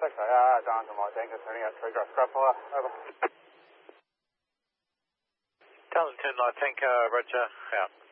Okay, down to my tanker, turning out trigger, scrap fire, over. Talon 10 light tanker, roger, out.